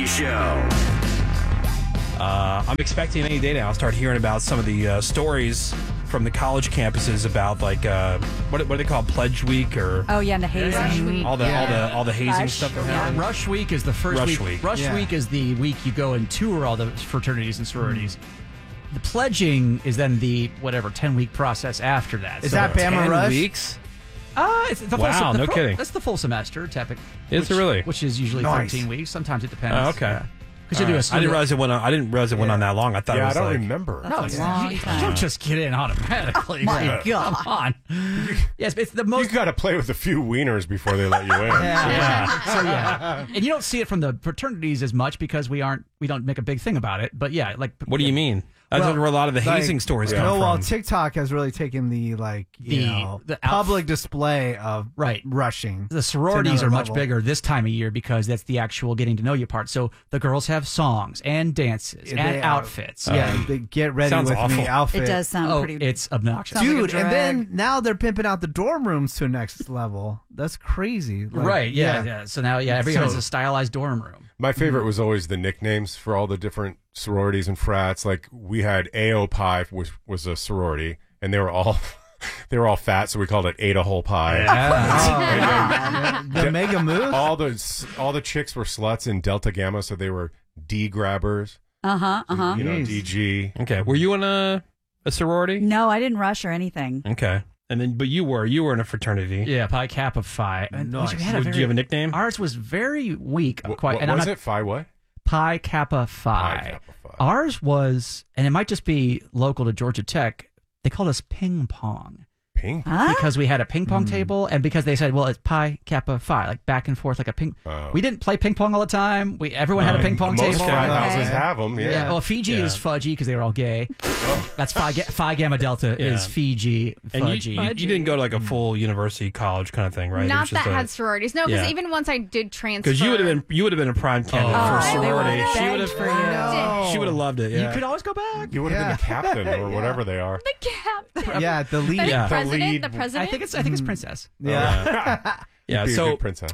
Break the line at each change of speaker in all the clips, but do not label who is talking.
Show.
I'm expecting any day now I'll start hearing about some of the stories from the college campuses about like what do they call it? Pledge Week or
Oh yeah, and the hazing.
all the hazing
Rush.
stuff that
Yeah.
happens.
Rush Week is the first
Rush
week.
Week.
Rush
Yeah.
Week is the week you go and tour all the fraternities and sororities. The pledging is then the 10-week process after that.
Is
So-
that Bama
10
Rush?
weeks?
It's the
Wow, no kidding.
That's the full semester, typically.
Is it really?
Which is usually
Nice.
13 weeks. Sometimes it depends.
Oh, okay.
Because you do a
I didn't realize it went on. I didn't realize it went on that long. I thought it
Yeah, I
was
don't
like,
remember.
No,
That's a long
you
time.
don't just get in automatically.
My God.
Come on. Yes, it's the
You
most.
got to play with a few wieners before they let you in.
Yeah. So yeah, and you don't see it from the fraternities as much because we don't make a big thing about it. But yeah, like
what do you mean? That's
Well,
where a lot of the hazing
like,
stories
yeah.
come
No, well,
from.
TikTok has really taken the
The
public display of
Right.
rushing.
The sororities
to
are
another
much
level.
bigger this time of year because that's the actual getting to know you part. So the girls have songs and dances
They
and
are-
outfits.
Yeah, they get ready
Sounds
with
awful.
me outfit.
It does sound
Oh,
pretty.
it's obnoxious.
Sounds like a
Dude, and then
drag.
now they're pimping out the dorm rooms to a next level. That's crazy. Like,
Right, yeah. So now, everyone has a stylized dorm room.
My favorite was always the nicknames for all the different sororities and frats. Like we had AO Pie, which was a sorority, and they were all fat, so we called it Ate a Whole Pie.
The mega move.
All the chicks were sluts in Delta Gamma, so they were D grabbers. You know,
Jeez.
DG.
Okay, were you in a sorority?
No, I didn't rush or anything.
Okay, and then but you were in a fraternity.
Yeah, Pi Kappa Phi. And
Nice.
we had a
Did you have a nickname?
Ours was very weak.
What
and
was
I'm not,
it? Phi what?
Pi Kappa Phi.
Pi Kappa Phi.
Ours was, and it might just be local to Georgia Tech, they called us ping pong.
Ping.
Huh?
Because we had a ping pong table, and because they said, well, it's Pi Kappa Phi, like back and forth like a ping.
Oh.
We didn't play ping pong all the time. Everyone had a ping pong
Most
table.
frat
Okay.
houses have them. Yeah.
Yeah, well, Fiji
Yeah.
is fudgy because they were all gay. That's Phi Gamma Delta is
Yeah.
Fiji
And
fudgy.
you didn't go to like a full university college kind of thing, right? It was
Not
just
that had sororities. No, because
Yeah.
even once I did transfer.
because you would have been a prime candidate
Oh,
for a
I
sorority.
would've
She would
begged
have
for you.
She would have loved it. Yeah.
You could always go back.
You would have been the captain or whatever they are.
the captain.
Yeah, the lead.
The
Yeah.
president.
The
The president.
I think it's Princess.
Yeah.
Yeah,
Be a
so
good princess.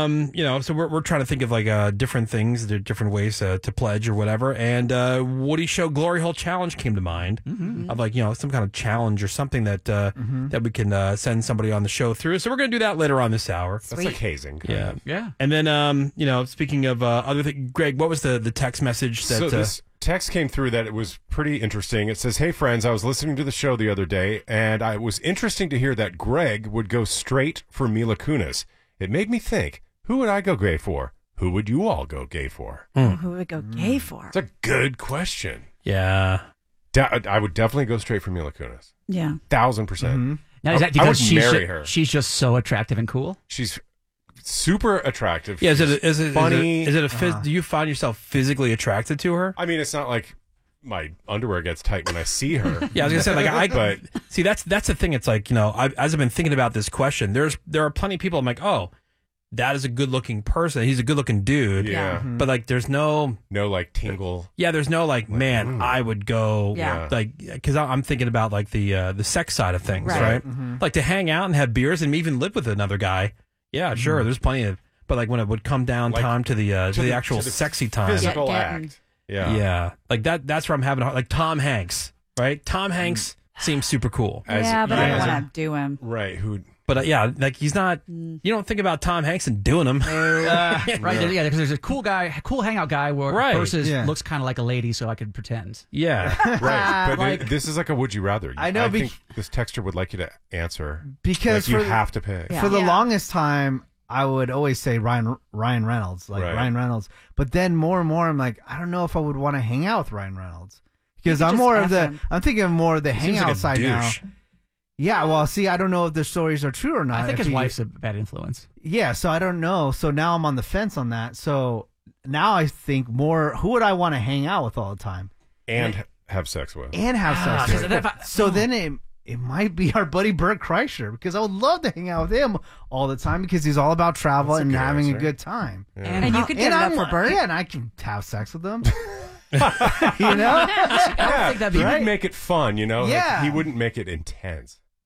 so we're trying to think of like different things, different ways to pledge or whatever. And Woody Show Glory Hole Challenge came to mind of like some kind of challenge or something that that we can send somebody on the show through. So we're going to do that later on this hour.
That's like hazing. kind
Yeah,
of.
Yeah.
And then speaking of other things, Greg, what was the text message that?
So this text came through that it was pretty interesting. It says, "Hey friends, I was listening to the show the other day, and it was interesting to hear that Greg would go straight for Mila Kunis. It made me think, who would I go gay for? Who would you all go gay for?"
Who would go gay for?
It's a good question.
yeah.
I would definitely go straight for Mila Kunis.
Yeah.
1000%.
Now, is that
I
because
would marry her.
she's just so attractive and cool?
She's super attractive.
Yeah, is
She's
it
funny?
do you find yourself physically attracted to her?
I mean, it's not like my underwear gets tight when I see her.
Yeah, I was gonna say
But
see that's the thing. It's like as I've been thinking about this question, there are plenty of people. I'm like, oh, that is a good looking person. He's a good looking dude.
yeah,
But like, there's no
like tingle.
there's no like, man, I would go
Yeah.
like because I'm thinking about like the sex side of things,
Right.
right? Like to hang out and have beers and even live with another guy. Yeah, sure. There's plenty of. But like when it would come down
Like,
time to the actual
to the
sexy time.
Physical
Getting-
act. Yeah.
Yeah, like that's where I'm having a hard. Like Tom Hanks, right? Tom Hanks seems super cool,
Yeah, but I
as
don't
a-
want to do him.
Right. Who?
but like he's not. You don't think about Tom Hanks and doing him.
Right? Yeah, because there's a cool hangout guy where
Right.
versus
Yeah.
looks kind of like a lady, so I could pretend.
Yeah,
Right. But
Like-
this is like a would you rather.
I know,
I think this texter would like you to answer
Because
like you
for-
have to pick.
Yeah.
For the
Yeah.
longest time, I would always say Ryan Reynolds,
Right.
Ryan Reynolds. But then more and more, I'm like, I don't know if I would want to hang out with Ryan Reynolds because
could
I'm
just
more
F
of the.
him.
I'm thinking more of the
Seems
hangout
like a
side now.
douche.
Yeah, well, see, I don't know if the stories are true or not.
I think
If
his
he-
wife's a bad influence.
Yeah, so I don't know. So now I'm on the fence on that. So now I think more. Who would I want to hang out with all the time
And have sex with.
and have
Ah,
sex
so
with?
if I-
So then it might be our buddy Bert Kreischer because I would love to hang out with him all the time because he's all about travel
That's a
and
good
having
answer.
a good time.
And you could get it up for Bert.
Yeah, and I can have sex with him. You know?
Yeah,
think that'd be
he
right.
would make it fun, you know? Like,
Yeah.
he wouldn't make it intense.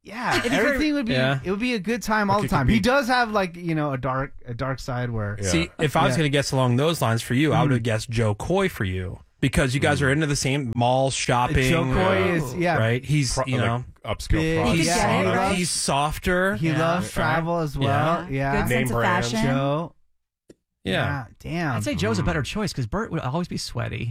Yeah, everything would be.
Yeah.
It would be a good time all
Like
the
it could
time.
be-
He does have like a dark side where.
Yeah.
See, if I was
Yeah.
going to guess along those lines for you, I would have guessed Joe Coy for you because you guys are into the same mall shopping.
Joe Coy is
right. He's
Like upscale
Big.
products.
He could get it, right?
he's softer.
he loves travel as well. Yeah,
Good
Name
sense of
brands.
fashion.
Joe.
Yeah.
Damn.
I'd say Joe's a better choice because Bert would always be sweaty.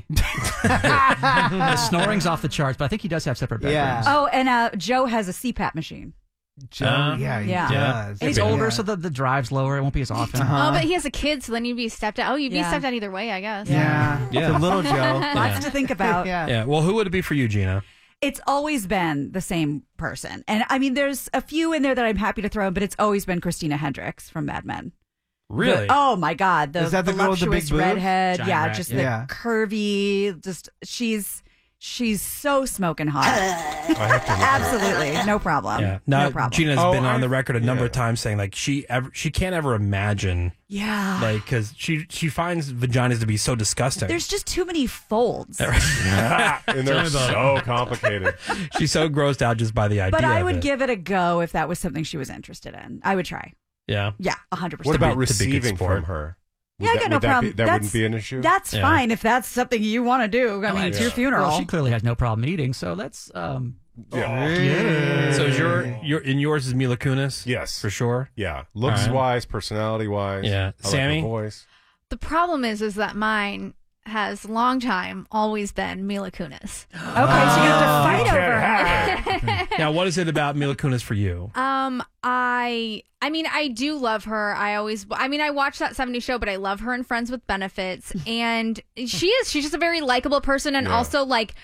The snoring's off the charts, but I think he does have separate
Yeah.
bedrooms.
Oh, and Joe has a CPAP machine.
Joe. Yeah, he
Yeah.
does.
He's
Yeah.
older, so the drive's lower. It won't be as often.
Oh, but he has a kid, so then you'd be stepdad. Oh, you'd be
Yeah.
stepdad either way, I guess.
Yeah.
Yeah.
The little Joe.
Lots to think about.
Yeah.
Yeah. Well, who would it be for you, Gina?
It's always been the same person. And I mean, there's a few in there that I'm happy to throw in, but it's always been Christina Hendricks from Mad Men.
Really?
Oh my God.
Is that the girl with the big
voluptuous
boobs?
redhead.
Giant
Yeah,
rat,
just
yeah.
the curvy, just she's so smoking hot.
I have to admit,
Absolutely. No problem.
Yeah. Now,
no problem.
Gina's
Oh,
been on the record a number
yeah.
of times saying like she can't ever imagine
Yeah.
like because she finds vaginas to be so disgusting.
There's just too many folds.
and they're so complicated.
She's so grossed out just by the idea.
But I
of
would
it.
give it a go if that was something she was interested in. I would try.
Yeah.
Yeah, 100%.
What about
to be a good
receiving
sport.
from her?
Yeah, I got no problem.
That wouldn't be an issue?
That's
Yeah.
fine if that's something you want to do. I mean, it's your funeral.
Well, she clearly has no problem eating, so that's
Yeah.
So is yours is Mila Kunis?
Yes.
For sure.
Yeah. Looks
All right.
wise, personality wise.
Yeah.
I
Sammy?
Like her voice.
The problem is that mine has long time always been Mila Kunis.
Okay, so you have to fight
can't
over her.
have
Now, what is it about Mila Kunis for you?
I mean, I do love her. I watched that 70s show, but I love her in Friends with Benefits. And she's just a very likable person. And
Yeah.
also, like,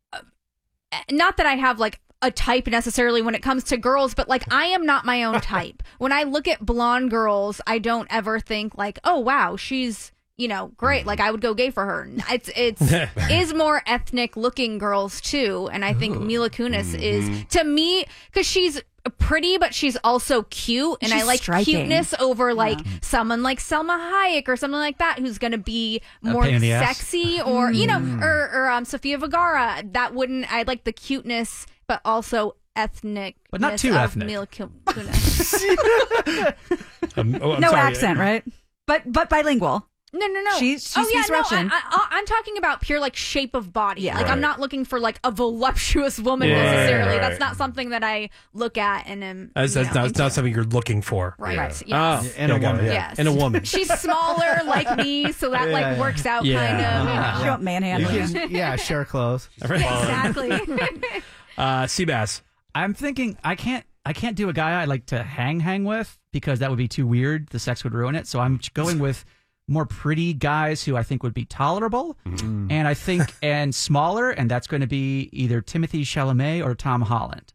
not that I have, like, a type necessarily when it comes to girls, but, like, I am not my own type. When I look at blonde girls, I don't ever think, like, oh, wow, she's, great. Like, I would go gay for her. It's is more ethnic looking girls, too. And I think Mila Kunis is, to me, because she's pretty, but she's also cute, and
She's
I like
striking.
cuteness over like someone like Selma Hayek or something like that, who's going to be more
pain in the ass.
sexy, or or Sofia Vergara. That wouldn't. I like the cuteness, but also ethnic,
But not too ethnic.
Mila Kunis.
I'm
No
sorry.
accent, right? But bilingual.
No.
She speaks Russian.
I'm talking about pure like shape of body.
Yeah.
Like I'm
Right.
not looking for like a voluptuous woman
Yeah.
necessarily.
Right.
That's not something that I look at and am.
That's not something you're looking for.
Right.
Yeah.
Yes.
Oh,
And a
got it,
woman.
yeah.
Yes.
And a woman.
She's smaller like me, so that like
Yeah.
works out
Yeah.
kind of.
You don't manhandle
You
her.
can, share clothes.
Exactly.
Seabass.
I'm thinking I can't do a guy I like to hang with because that would be too weird. The sex would ruin it. So I'm going with more pretty guys who I think would be tolerable, and I think and smaller, and that's going to be either Timothée Chalamet or Tom Holland.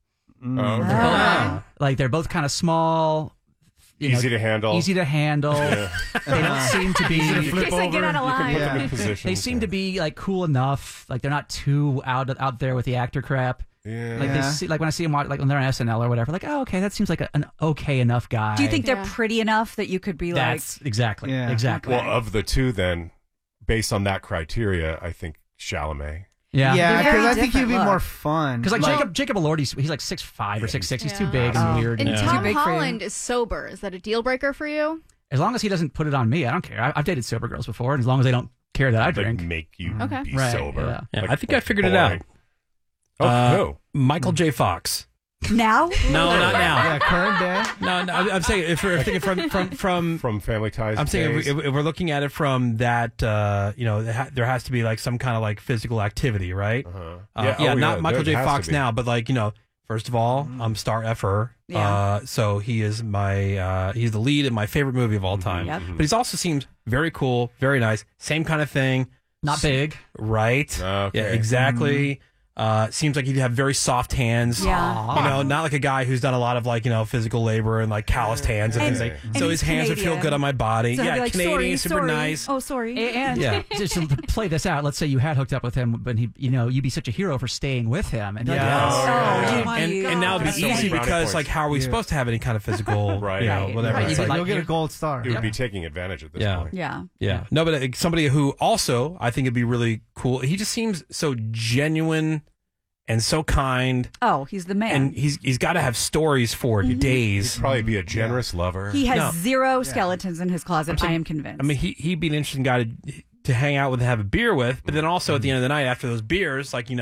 Like they're both kind of small,
Easy to handle.
easy to handle. They don't seem to be.
In case I get out of
You can
line.
put them in positions.
They seem to be like cool enough. Like they're not too out there with the actor crap.
Yeah.
Like they see, like when I see them like when they're on SNL or whatever, like okay, that seems like an okay enough guy.
Do you think they're
Yeah.
pretty enough that you could be
that's exactly
Yeah.
exactly?
Well, of the two, then, based on that criteria, I think Chalamet.
Yeah,
Yeah,
Very
because I think he'd
different
be
look.
more fun.
Because like Jacob Elordi, he's like 6'5" or 6'6". He's too
Yeah.
big and weird.
And
Yeah.
Too
Tom
big for you.
Holland is sober. Is that a deal breaker for you?
As long as he doesn't put it on me, I don't care. I've dated sober girls before, and as long as they don't care that I
Like,
drink.
make you
Okay.
be
Right,
sober.
Yeah,
Like-
I think I
like
figured it
boring.
out.
Oh, no.
Michael J. Fox.
now?
No, not now.
yeah, current day.
No, I'm saying if we're thinking from
From Family Ties.
I'm saying
days.
if we're looking at it from that, there has to be like some kind of like physical activity, right?
Yeah,
Not Michael
there
J.
has
Fox
to be.
now, but like first of all, I'm star effer.
Yeah.
So he is he's the lead in my favorite movie of all time.
Yep.
But he's also seems very cool, very nice, same kind of thing,
Not big.
right?
Okay.
Yeah, exactly. Seems like he'd have very soft hands.
Yeah.
Not like a guy who's done a lot of like, physical labor and like calloused hands and things like
and
so
he's
his hands would feel
Canadian.
good on my body.
So he'll
yeah,
be like,
Canadian, super
sorry.
nice.
Oh, sorry.
And
Yeah.
just to play this out, let's say you had hooked up with him, but he, you'd be such a hero for staying with him. And
Yes.
Oh, my
and now it'd
God.
be
So many
easy
brownie
because
points.
like how are we supposed to have any kind of physical
Right.
Right.
whatever.
Right.
It's
You'd
like,
You'll get a gold star.
He would be taking advantage at this
Yeah.
point.
Yeah.
yeah. No, but somebody who also I think would be really cool. He just seems so genuine and so kind.
Oh, he's the man.
And he's got to have stories for days.
He'd probably be a generous lover.
He has
No.
zero skeletons in his closet. I am convinced.
I mean, he'd be an interesting guy to hang out with and have a beer with. But then also at the end of the night, after those beers, like,